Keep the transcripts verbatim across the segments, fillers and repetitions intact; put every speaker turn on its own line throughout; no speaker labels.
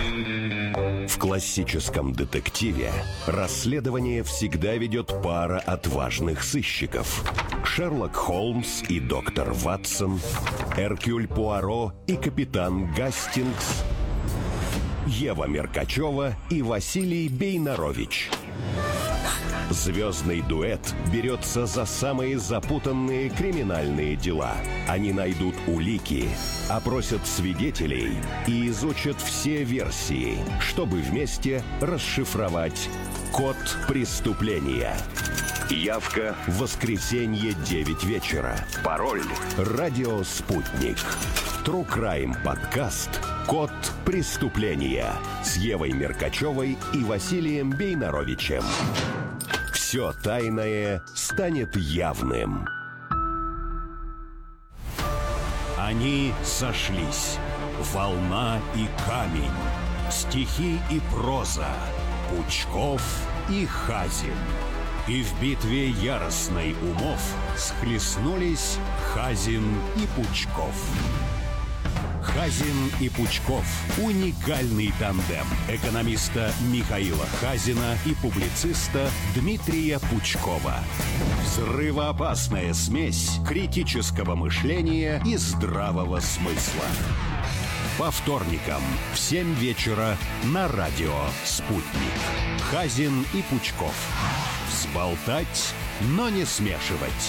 В классическом детективе расследование всегда ведет пара отважных сыщиков. Шерлок Холмс и доктор Ватсон, Эркюль Пуаро и капитан Гастингс, Ева Меркачева и Василий Бейнарович. Звездный дуэт берется за самые запутанные криминальные дела. Они найдут улики, опросят свидетелей и изучат все версии, чтобы вместе расшифровать код преступления. Явка в воскресенье девять вечера. Пароль «Радио Спутник». True Crime подкаст «Код преступления» с Евой Меркачевой и Василием Бейнаровичем. Все тайное станет явным. Они сошлись. Волна и камень. Стихи и проза. Пучков и Хазин. И в битве яростной умов схлестнулись Хазин и Пучков. Хазин и Пучков – уникальный тандем экономиста Михаила Хазина и публициста Дмитрия Пучкова. Взрывоопасная смесь критического мышления и здравого смысла. По вторникам в семь вечера на радио «Спутник». Хазин и Пучков. Взболтать, но не смешивать.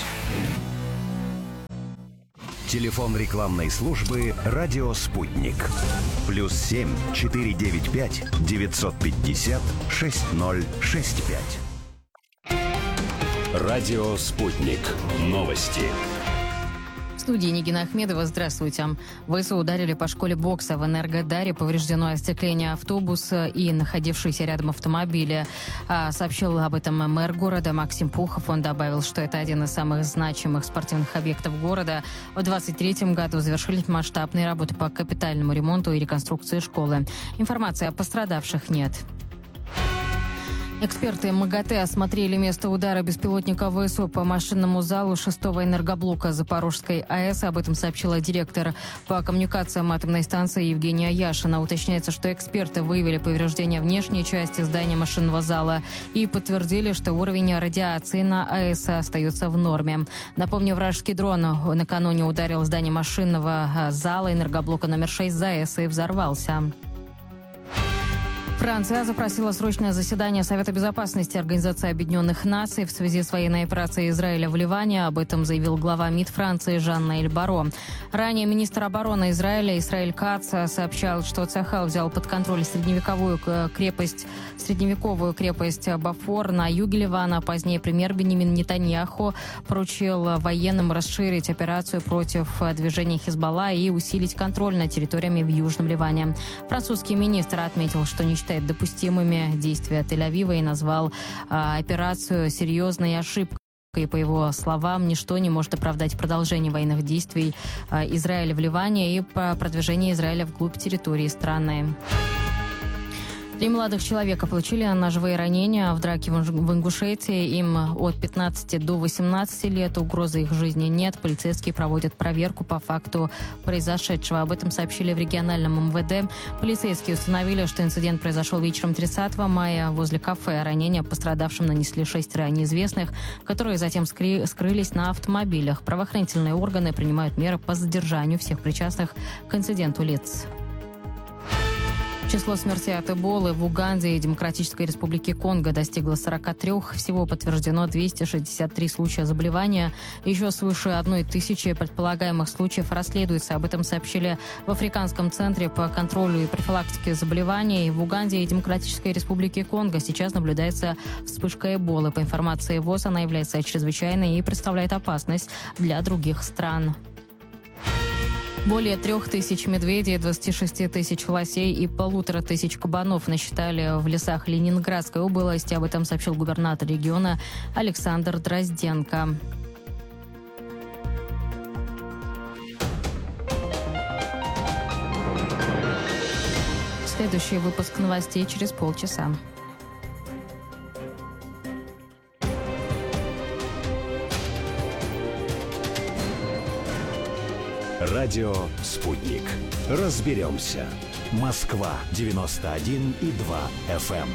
Телефон рекламной службы «Радио Спутник». Плюс семь четыре девять пять девятьсот пятьдесят шесть ноль шесть пять. «Радио Спутник». Новости.
В студии Нигина Ахмедова. Здравствуйте. ВСУ ударили по школе бокса в Энергодаре. Повреждено остекление автобуса и находившиеся рядом автомобили. А, сообщил об этом мэр города Максим Пухов. Он добавил, что это один из самых значимых спортивных объектов города. В двадцать третьем году завершились масштабные работы по капитальному ремонту и реконструкции школы. Информации о пострадавших нет. Эксперты МАГАТЭ осмотрели место удара беспилотника ВСУ по машинному залу шестого энергоблока Запорожской АЭС. Об этом сообщила директор по коммуникациям атомной станции Евгения Яшина. Уточняется, что эксперты выявили повреждения внешней части здания машинного зала и подтвердили, что уровень радиации на АЭС остается в норме. Напомню, вражеский дрон накануне ударил здание машинного зала энергоблока номер шесть ЗАЭС и взорвался. Франция запросила срочное заседание Совета безопасности Организации Объединенных Наций в связи с военной операцией Израиля в Ливане. Об этом заявил глава МИД Франции Жан-Ноэль Барро. Ранее министр обороны Израиля Исраэль Кац сообщал, что Цахал взял под контроль средневековую крепость, средневековую крепость Бафор на юге Ливана. Позднее премьер Беньямин Нетаньяху поручил военным расширить операцию против движения Хизбалла и усилить контроль над территориями в Южном Ливане. Французский министр отметил, что не считает допустимыми действия Тель-Авива и назвал а, операцию серьезной ошибкой. И, по его словам, ничто не может оправдать продолжение военных действий а, Израиля в Ливане и продвижение Израиля вглубь территории страны. Три молодых человека получили ножевые ранения в драке в Ингушетии. Им от пятнадцати до восемнадцати лет. Угрозы их жизни нет. Полицейские проводят проверку по факту произошедшего. Об этом сообщили в региональном МВД. Полицейские установили, что инцидент произошел вечером тридцатого мая возле кафе. Ранения пострадавшим нанесли шестеро неизвестных, которые затем скры- скрылись на автомобилях. Правоохранительные органы принимают меры по задержанию всех причастных к инциденту лиц. Число смертей от эболы в Уганде и Демократической Республике Конго достигло сорока трёх. Всего подтверждено двести шестьдесят три случая заболевания. Еще свыше одной тысячи предполагаемых случаев расследуется. Об этом сообщили в Африканском центре по контролю и профилактике заболеваний. В Уганде и Демократической Республике Конго сейчас наблюдается вспышка эболы. По информации ВОЗ, она является чрезвычайной и представляет опасность для других стран. Более трех тысяч медведей, двадцати шести тысяч лосей и полутора тысяч кабанов насчитали в лесах Ленинградской области. Об этом сообщил губернатор региона Александр Дрозденко. Следующий выпуск новостей через полчаса.
Радио «Спутник». Разберемся. Москва девяносто один и два эф эм.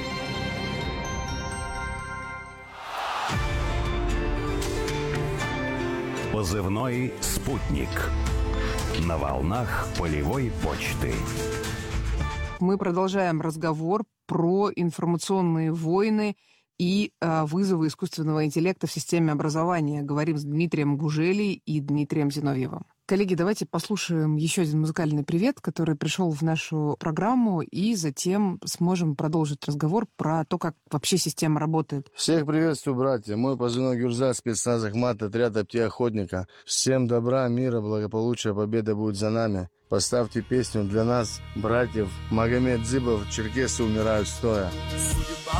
Позывной «Спутник». На волнах полевой почты.
Мы продолжаем разговор про информационные войны и э, вызовы искусственного интеллекта в системе образования. Говорим с Дмитрием Гужелей и Дмитрием Зиновьевым. Коллеги, давайте послушаем еще один музыкальный привет, который пришел в нашу программу, и затем сможем продолжить разговор про то, как вообще система работает.
Всех приветствую, братья. Мой позывной Гюрза, спецназ Ахмат, отряд птиохотника. Всем добра, мира, благополучия, победа будет за нами. Поставьте песню для нас, братьев. Магомед Дзыбов, черкесы умирают стоя.